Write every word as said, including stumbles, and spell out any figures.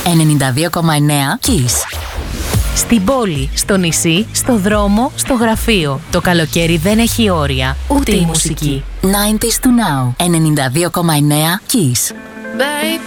ενενήντα δύο κόμμα εννέα Kiss. Στην πόλη, στο νησί, στο δρόμο, στο γραφείο. Το καλοκαίρι δεν έχει όρια, ούτε η μουσική. ενενήντα to now. ενενήντα δύο κόμμα εννέα Kiss. Baby.